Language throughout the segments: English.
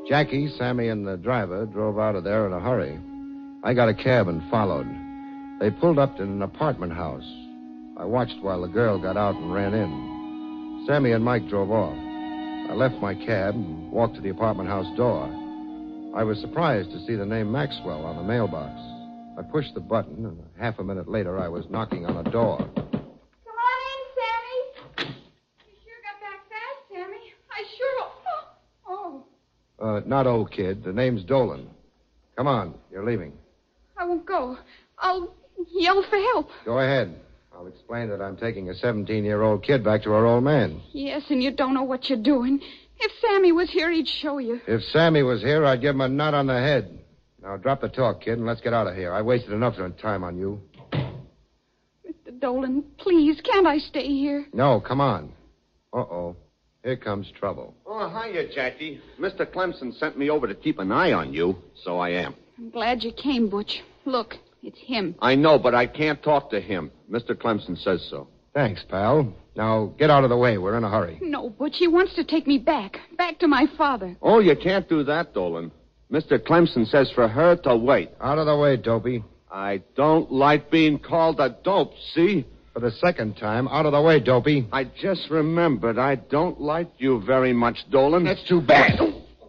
Jackie, Sammy, and the driver drove out of there in a hurry. I got a cab and followed. They pulled up in an apartment house. I watched while the girl got out and ran in. Sammy and Mike drove off. I left my cab and walked to the apartment house door. I was surprised to see the name Maxwell on the mailbox. I pushed the button, and half a minute later, I was knocking on a door. Come on in, Sammy. You sure got back fast, Sammy. I sure... Oh. Not old kid. The name's Dolan. Come on, you're leaving. I won't go. I'll yell for help. Go ahead. I'll explain that I'm taking a 17-year-old kid back to her old man. Yes, and you don't know what you're doing. If Sammy was here, he'd show you. If Sammy was here, I'd give him a nut on the head. Now, drop the talk, kid, and let's get out of here. I wasted enough time on you. Mr. Dolan, please, can't I stay here? No, come on. Uh-oh. Here comes trouble. Oh, hiya, Jackie. Mr. Clemson sent me over to keep an eye on you, so I am. I'm glad you came, Butch. Look, it's him. I know, but I can't talk to him. Mr. Clemson says so. Thanks, pal. Now, get out of the way. We're in a hurry. No, Butch, he wants to take me back to my father. Oh, you can't do that, Dolan. Mr. Clemson says for her to wait. Out of the way, dopey. I don't like being called a dope, see? For the second time, out of the way, dopey. I just remembered I don't like you very much, Dolan. That's too bad.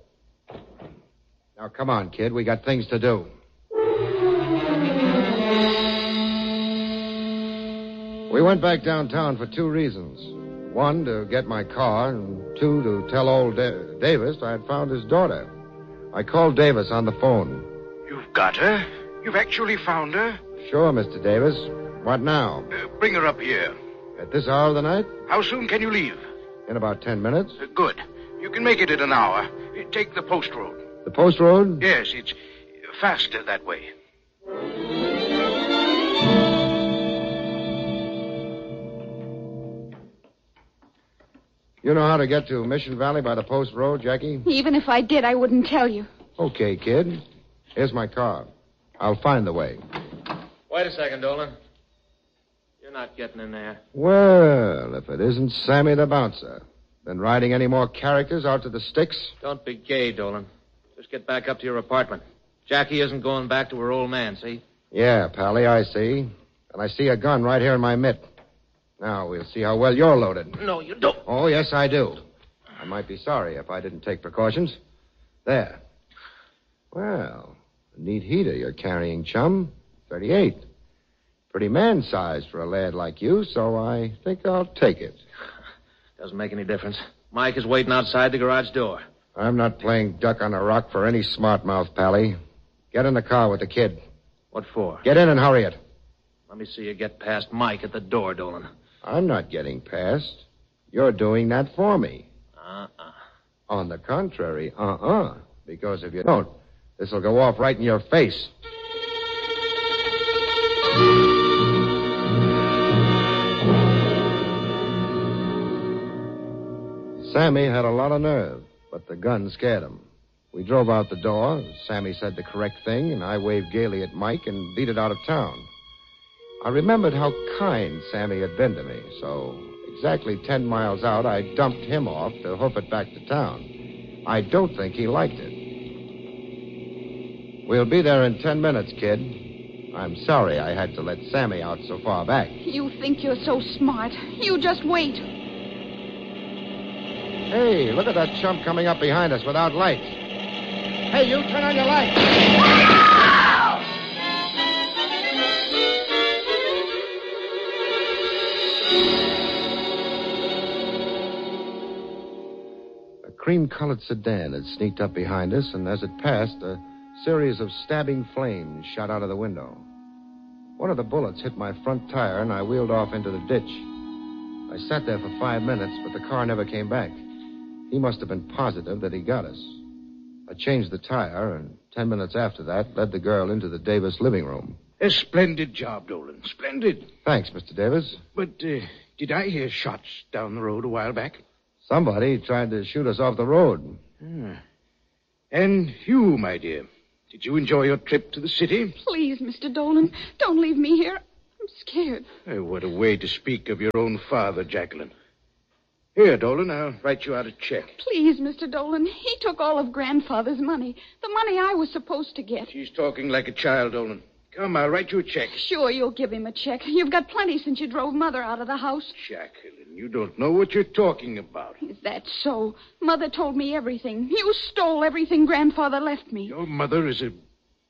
Now, come on, kid. We got things to do. We went back downtown for two reasons. One, to get my car, and two, to tell old Davis I had found his daughter. I called Davis on the phone. You've got her? You've actually found her? Sure, Mr. Davis. What now? Bring her up here. At this hour of the night? How soon can you leave? In about 10 minutes. Good. You can make it in an hour. Take the post road. The post road? Yes, it's faster that way. You know how to get to Mission Valley by the post road, Jackie? Even if I did, I wouldn't tell you. Okay, kid. Here's my car. I'll find the way. Wait a second, Dolan. You're not getting in there. Well, if it isn't Sammy the Bouncer. Been riding any more characters out to the sticks? Don't be gay, Dolan. Just get back up to your apartment. Jackie isn't going back to her old man, see? Yeah, Pally, I see. And I see a gun right here in my mitt. Now, we'll see how well you're loaded. No, you don't. Oh, yes, I do. I might be sorry if I didn't take precautions. There. Well, a neat heater you're carrying, chum. 38. Pretty man-sized for a lad like you, so I think I'll take it. Doesn't make any difference. Mike is waiting outside the garage door. I'm not playing duck on a rock for any smart mouth, Pally. Get in the car with the kid. What for? Get in and hurry it. Let me see you get past Mike at the door, Dolan. I'm not getting past. You're doing that for me. Uh-uh. On the contrary, Because if you don't, this'll go off right in your face. Sammy had a lot of nerve, but the gun scared him. We drove out the door. Sammy said the correct thing, and I waved gaily at Mike and beat it out of town. I remembered how kind Sammy had been to me, so exactly 10 miles out, I dumped him off to hoof it back to town. I don't think he liked it. We'll be there in 10 minutes, kid. I'm sorry I had to let Sammy out so far back. You think you're so smart. You just wait. Hey, look at that chump coming up behind us without lights. Hey, you, turn on your lights. A cream-colored sedan had sneaked up behind us, and as it passed, a series of stabbing flames shot out of the window. One of the bullets hit my front tire, and I wheeled off into the ditch. I sat there for 5 minutes, but the car never came back. He must have been positive that he got us. I changed the tire, and 10 minutes after that, led the girl into the Davis living room. A splendid job, Dolan. Splendid. Thanks, Mr. Davis. But did I hear shots down the road a while back? Somebody tried to shoot us off the road. And you, my dear, did you enjoy your trip to the city? Please, Mr. Dolan, don't leave me here. I'm scared. What a way to speak of your own father, Jacqueline. Here, Dolan, I'll write you out a check. Please, Mr. Dolan. He took all of Grandfather's money. The money I was supposed to get. She's talking like a child, Dolan. Come, I'll write you a check. Sure, you'll give him a check. You've got plenty since you drove Mother out of the house. Jacqueline, you don't know what you're talking about. Is that so? Mother told me everything. You stole everything Grandfather left me. Your mother is a...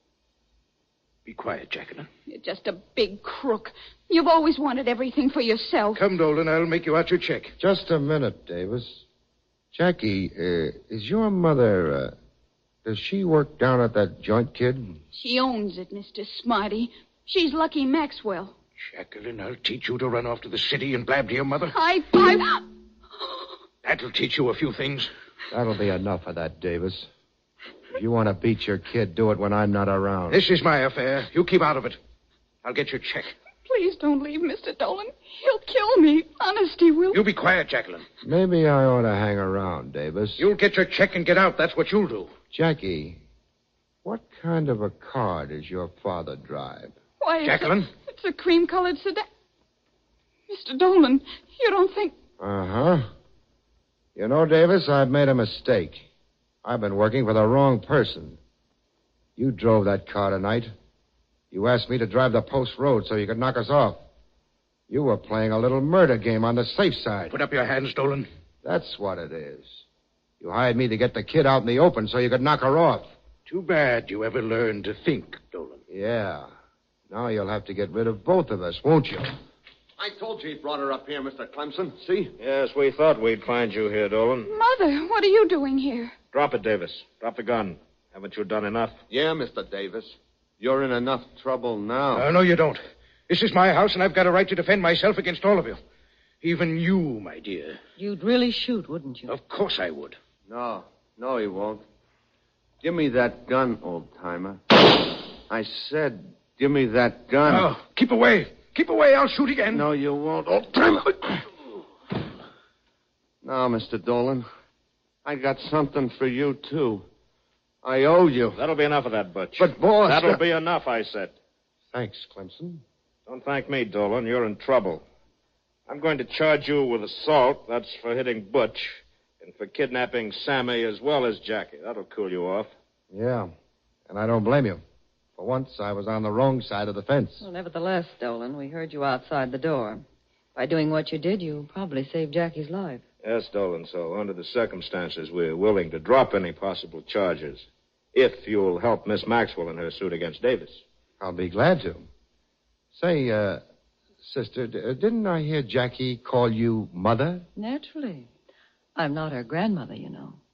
Be quiet, Jacqueline. You're just a big crook. You've always wanted everything for yourself. Come, Dolan, I'll make you out your check. Just a minute, Davis. Jackie, is your mother, does she work down at that joint, kid? She owns it, Mr. Smarty. She's Lucky Maxwell. Jacqueline, I'll teach you to run off to the city and blab to your mother. I... That'll teach you a few things. That'll be enough of that, Davis. If you want to beat your kid, do it when I'm not around. This is my affair. You keep out of it. I'll get your check. Please don't leave, Mr. Dolan. He'll kill me. Honest, he will. You be quiet, Jacqueline. Maybe I ought to hang around, Davis. You'll get your check and get out. That's what you'll do. Jackie, what kind of a car does your father drive? Why, Jacqueline? It's a cream-colored sedan. Mr. Dolan, you don't think... Uh-huh. You know, Davis, I've made a mistake. I've been working for the wrong person. You drove that car tonight. You asked me to drive the post road so you could knock us off. You were playing a little murder game on the safe side. Put up your hands, Dolan. That's what it is. You hired me to get the kid out in the open so you could knock her off. Too bad you ever learned to think, Dolan. Yeah. Now you'll have to get rid of both of us, won't you? I told you he brought her up here, Mr. Clemson. See? Yes, we thought we'd find you here, Dolan. Mother, what are you doing here? Drop it, Davis. Drop the gun. Haven't you done enough? Yeah, Mr. Davis. You're in enough trouble now. No, you don't. This is my house, and I've got a right to defend myself against all of you. Even you, my dear. You'd really shoot, wouldn't you? Of course I would. No, he won't. Give me that gun, old-timer. I said, give me that gun. Oh, keep away. Keep away. I'll shoot again. No, you won't, old-timer. Now, Mr. Dolan, I got something for you, too. I owe you. That'll be enough of that, Butch. But, boss... That'll be enough, I said. Thanks, Clemson. Don't thank me, Dolan. You're in trouble. I'm going to charge you with assault. That's for hitting Butch. And for kidnapping Sammy as well as Jackie. That'll cool you off. Yeah, and I don't blame you. For once, I was on the wrong side of the fence. Well, nevertheless, Dolan, we heard you outside the door. By doing what you did, you probably saved Jackie's life. Yes, Dolan, so under the circumstances, we're willing to drop any possible charges. If you'll help Miss Maxwell in her suit against Davis. I'll be glad to. Say, sister, didn't I hear Jackie call you Mother? Naturally. I'm not her grandmother, you know.